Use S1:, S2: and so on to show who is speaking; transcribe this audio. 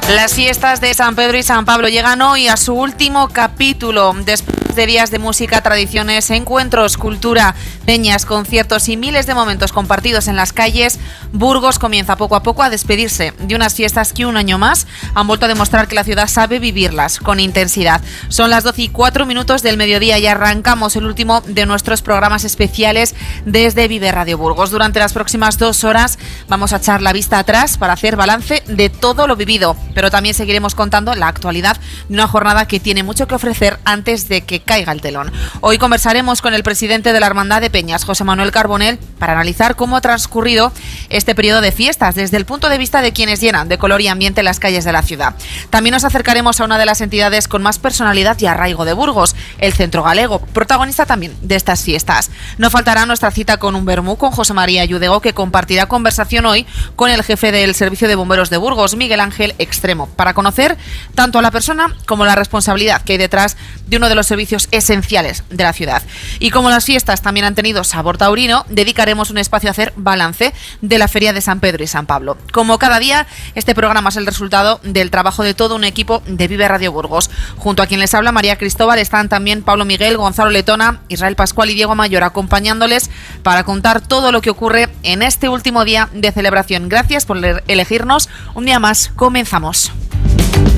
S1: Las fiestas de San Pedro y San Pablo llegan hoy a su último capítulo. Después de días de música, tradiciones, encuentros, cultura, peñas, conciertos y miles de momentos compartidos en las calles, Burgos comienza poco a poco a despedirse de unas fiestas que un año más han vuelto a demostrar que la ciudad sabe vivirlas con intensidad. Son las 12:04 del mediodía y arrancamos el último de nuestros programas especiales desde Vive Radio Burgos. Durante las próximas 2 horas vamos a echar la vista atrás para hacer balance de todo lo vivido, pero también seguiremos contando la actualidad de una jornada que tiene mucho que ofrecer antes de que caiga el telón. Hoy conversaremos con el presidente de la Hermandad de Peñas, José Manuel Carbonell, para analizar cómo ha transcurrido este periodo de fiestas desde el punto de vista de quienes llenan de color y ambiente las calles de la ciudad. También nos acercaremos a una de las entidades con más personalidad y arraigo de Burgos, el Centro Galego, protagonista también de estas fiestas. No faltará nuestra cita con un vermú con José María Yudego, que compartirá conversación hoy con el jefe del Servicio de Bomberos de Burgos, Miguel Ángel Extremo, para conocer tanto a la persona como la responsabilidad que hay detrás de uno de los servicios esenciales de la ciudad. Y como las fiestas también han tenido sabor taurino, dedicaremos un espacio a hacer balance de la Feria de San Pedro y San Pablo. Como cada día, este programa es el resultado del trabajo de todo un equipo de Vive Radio Burgos. Junto a quien les habla, María Cristóbal, están también Pablo Miguel, Gonzalo Letona, Israel Pascual y Diego Mayor acompañándoles para contar todo lo que ocurre en este último día de celebración. Gracias por elegirnos un día más. Comenzamos.